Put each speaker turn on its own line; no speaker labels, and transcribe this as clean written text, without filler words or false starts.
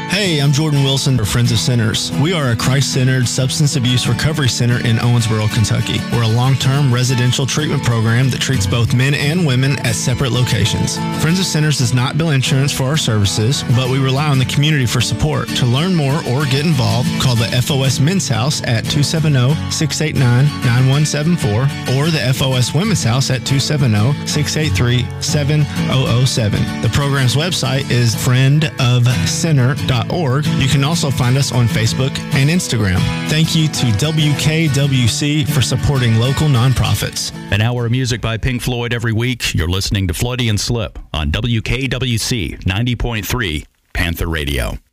Hey, I'm Jordan Wilson for Friends of Sinners. We are a Christ-centered substance abuse recovery center in Owensboro, Kentucky. We're a long-term residential treatment program that treats both men and women at separate locations. Friends of Sinners does not bill insurance for our services, but we rely on the community for support. To learn more or get involved, call the FOS Men's House at 270-689-9174 or the FOS Women's House at 270-683-7007. The program's website is friendofsinner.org. You can also find us on Facebook and Instagram. Thank you to WKWC for supporting local nonprofits.
An hour of music by Pink Floyd every week. You're listening to Floydian Slip on WKWC 90.3 Panther Radio.